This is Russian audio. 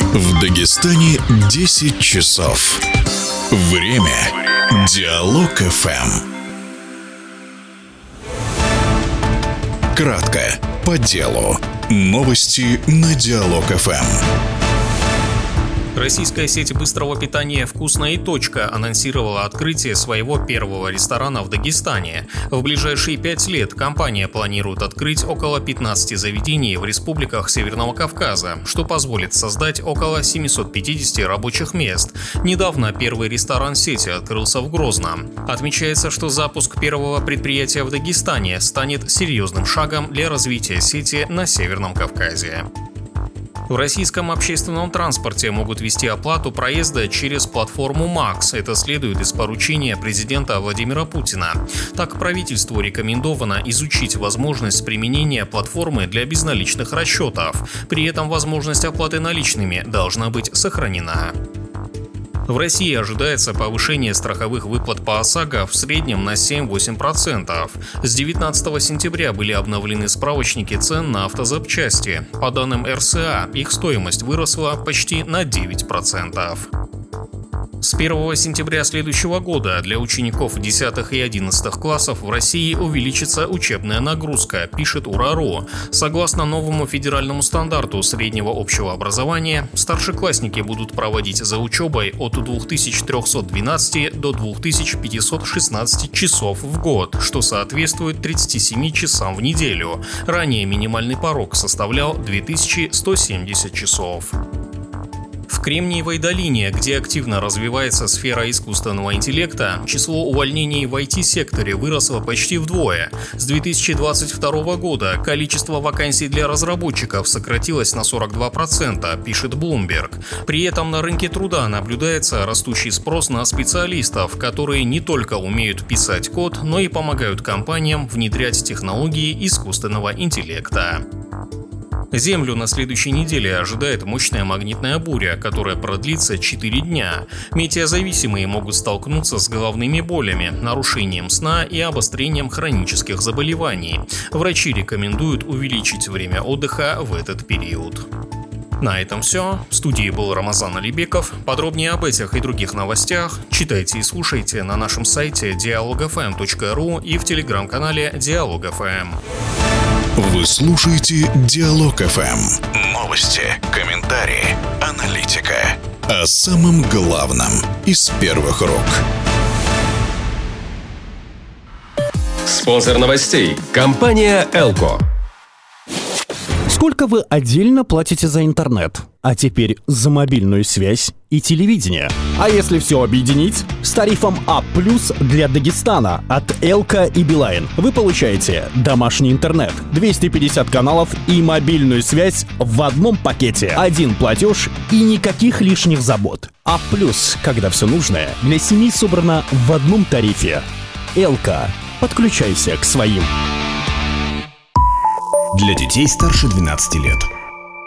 В Дагестане 10 часов. Время. Диалог ФМ. Кратко, по делу. Новости на Диалог ФМ. Российская сеть быстрого питания «Вкусная и точка» анонсировала открытие своего первого ресторана в Дагестане. В ближайшие 5 лет компания планирует открыть около 15 заведений в республиках Северного Кавказа, что позволит создать около 750 рабочих мест. Недавно первый ресторан сети открылся в Грозном. Отмечается, что запуск первого предприятия в Дагестане станет серьезным шагом для развития сети на Северном Кавказе. В российском общественном транспорте могут вести оплату проезда через платформу МАКС. Это следует из поручения президента Владимира Путина. Так, правительству рекомендовано изучить возможность применения платформы для безналичных расчетов. При этом возможность оплаты наличными должна быть сохранена. В России ожидается повышение страховых выплат по ОСАГО в среднем на 7-8%. С 19 сентября были обновлены справочники цен на автозапчасти. По данным РСА, их стоимость выросла почти на 9%. С 1 сентября следующего года для учеников 10 и 11 классов в России увеличится учебная нагрузка, пишет УРА.ру. Согласно новому федеральному стандарту среднего общего образования, старшеклассники будут проводить за учебой от 2312 до 2516 часов в год, что соответствует 37 часам в неделю. Ранее минимальный порог составлял 2170 часов. В Кремниевой долине, где активно развивается сфера искусственного интеллекта, число увольнений в IT-секторе выросло почти вдвое. С 2022 года количество вакансий для разработчиков сократилось на 42%, пишет Bloomberg. При этом на рынке труда наблюдается растущий спрос на специалистов, которые не только умеют писать код, но и помогают компаниям внедрять технологии искусственного интеллекта. Землю на следующей неделе ожидает мощная магнитная буря, которая продлится 4 дня. Метеозависимые могут столкнуться с головными болями, нарушением сна и обострением хронических заболеваний. Врачи рекомендуют увеличить время отдыха в этот период. На этом все. В студии был Рамазан Алибеков. Подробнее об этих и других новостях читайте и слушайте на нашем сайте dialogfm.ru и в телеграм-канале Диалог ФМ. Вы слушаете Диалог ФМ. Новости, комментарии, аналитика. О самом главном из первых рук. Спонсор новостей – компания «Элко». Сколько вы отдельно платите за интернет? А теперь за мобильную связь и телевидение. А если все объединить? С тарифом А+ для Дагестана от Элко и Билайн вы получаете домашний интернет, 250 каналов и мобильную связь в одном пакете. Один платеж и никаких лишних забот. А+, когда все нужное для семьи собрано в одном тарифе. Элко. Подключайся к своим. Для детей старше 12 лет.